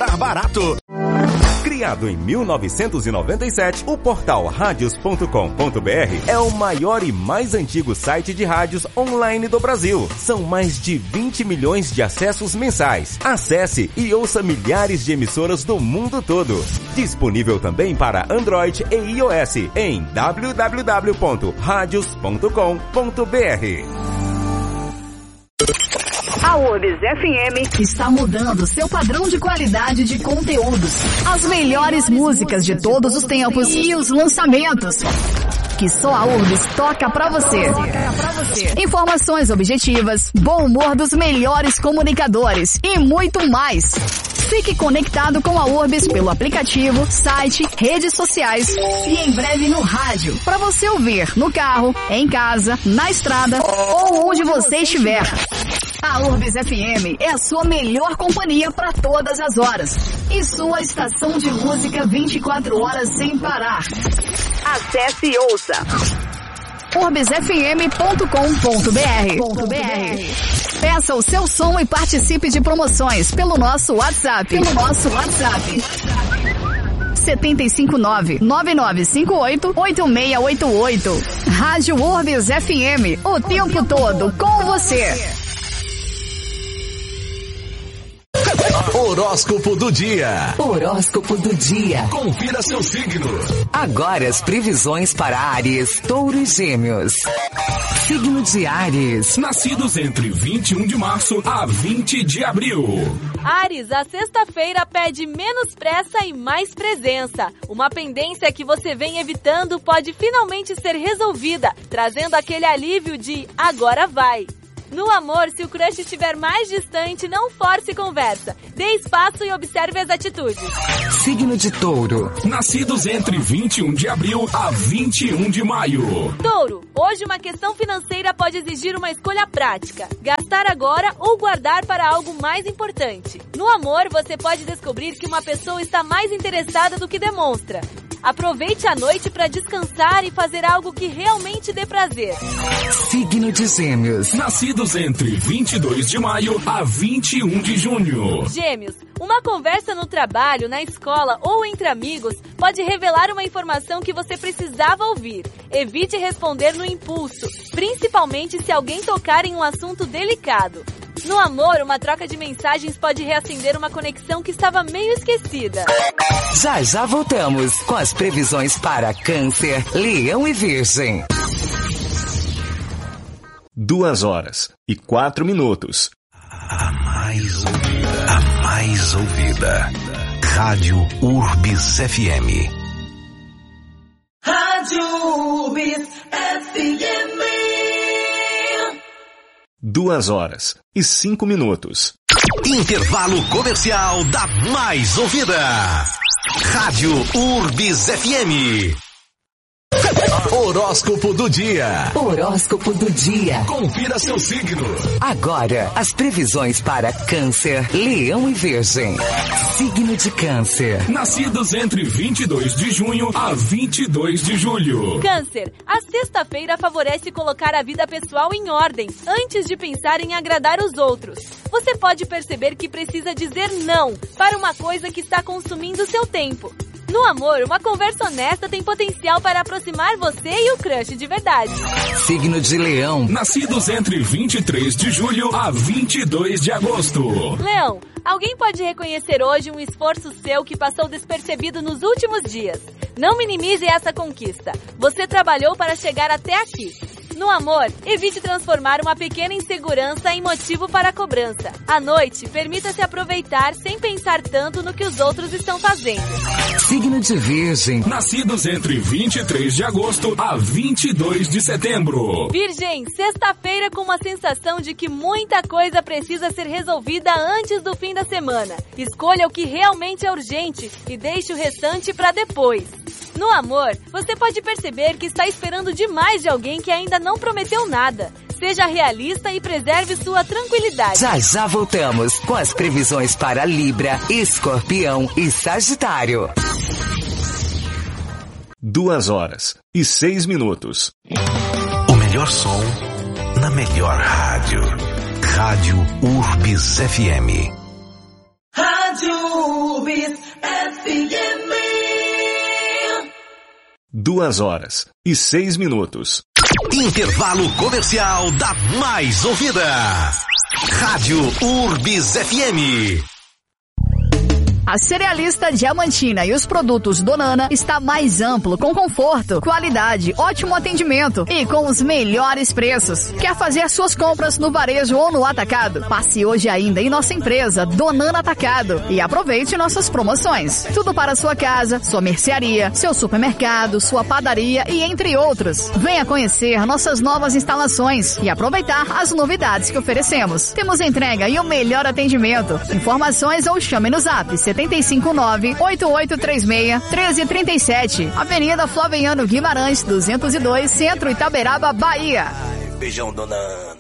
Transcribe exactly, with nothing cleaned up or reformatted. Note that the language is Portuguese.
estar barato. Criado em mil novecentos e noventa e sete, o portal radios ponto com ponto br é o maior e mais antigo site de rádios online do Brasil. São mais de vinte milhões de acessos mensais. Acesse e ouça milhares de emissoras do mundo todo. Disponível também para Android e iOS em w w w ponto radios ponto com ponto br. A Urbs F M está mudando seu padrão de qualidade de conteúdos. As melhores músicas de todos os tempos e os lançamentos que só a Urbs toca pra você. Informações objetivas, bom humor dos melhores comunicadores e muito mais. Fique conectado com a Urbs pelo aplicativo, site, redes sociais e em breve no rádio, para você ouvir no carro, em casa, na estrada ou onde você estiver. A Urbs F M é a sua melhor companhia para todas as horas e sua estação de música vinte e quatro horas sem parar. Acesse e ouça urbs f m ponto com ponto b r. Peça o seu som e participe de promoções pelo nosso WhatsApp. Pelo nosso WhatsApp. sete cinco nove, nove nove cinco oito, oito seis oito oito. Rádio Urbs F M, o tempo todo com você. Horóscopo do dia. Horóscopo do dia. Confira seu signo. Agora as previsões para Áries, Touro e Gêmeos. Signo de Áries. Nascidos entre vinte e um de março a vinte de abril. Áries, a sexta-feira pede menos pressa e mais presença. Uma pendência que você vem evitando pode finalmente ser resolvida, trazendo aquele alívio de agora vai. No amor, se o crush estiver mais distante, não force conversa. Dê espaço e observe as atitudes. Signo de Touro. Nascidos entre vinte e um de abril a vinte e um de maio. Touro, hoje uma questão financeira pode exigir uma escolha prática. Gastar agora ou guardar para algo mais importante. No amor, você pode descobrir que uma pessoa está mais interessada do que demonstra. Aproveite a noite para descansar e fazer algo que realmente dê prazer. Signo de Gêmeos. Nascidos entre vinte e dois de maio a vinte e um de junho. Gêmeos, uma conversa no trabalho, na escola ou entre amigos pode revelar uma informação que você precisava ouvir. Evite responder no impulso, principalmente se alguém tocar em um assunto delicado. No amor, uma troca de mensagens pode reacender uma conexão que estava meio esquecida. Já já voltamos com as previsões para Câncer, Leão e Virgem. Duas horas e quatro minutos. A mais ouvida. A mais ouvida. Rádio Urbs F M. Rádio Urbs F M. Duas horas e cinco minutos. Intervalo comercial da mais ouvida. Rádio Urbs F M. Horóscopo do dia. Horóscopo do dia. Confira seu signo. Agora, as previsões para Câncer, Leão e Virgem. Signo de Câncer. Nascidos entre vinte e dois de junho a vinte e dois de julho. Câncer, a sexta-feira favorece colocar a vida pessoal em ordem, antes de pensar em agradar os outros. Você pode perceber que precisa dizer não para uma coisa que está consumindo seu tempo. No amor, uma conversa honesta tem potencial para aproximar você e o crush de verdade. Signo de Leão. Nascidos entre vinte e três de julho a vinte e dois de agosto. Leão, alguém pode reconhecer hoje um esforço seu que passou despercebido nos últimos dias. Não minimize essa conquista. Você trabalhou para chegar até aqui. No amor, evite transformar uma pequena insegurança em motivo para a cobrança. À noite, permita-se aproveitar sem pensar tanto no que os outros estão fazendo. Signo de Virgem. Nascidos entre vinte e três de agosto a vinte e dois de setembro. Virgem, sexta-feira com uma sensação de que muita coisa precisa ser resolvida antes do fim da semana. Escolha o que realmente é urgente e deixe o restante para depois. No amor, você pode perceber que está esperando demais de alguém que ainda não prometeu nada. Seja realista e preserve sua tranquilidade. Já já voltamos com as previsões para Libra, Escorpião e Sagitário. Duas horas e seis minutos. O melhor som na melhor rádio. Rádio Urbs F M. Rádio duas horas e seis minutos. Intervalo comercial da mais ouvida. Rádio Urbis F M. A Cerealista Diamantina e os produtos Donana está mais amplo, com conforto, qualidade, ótimo atendimento e com os melhores preços. Quer fazer suas compras no varejo ou no atacado? Passe hoje ainda em nossa empresa Donana Atacado e aproveite nossas promoções. Tudo para sua casa, sua mercearia, seu supermercado, sua padaria e entre outros. Venha conhecer nossas novas instalações e aproveitar as novidades que oferecemos. Temos entrega e o melhor atendimento. Informações ou chame no zap setenta e cinco nove, oito oito três seis, um três três sete. Avenida Flaviano Guimarães, duzentos e dois, Centro Itaberaba, Bahia. Beijão, dona Ana.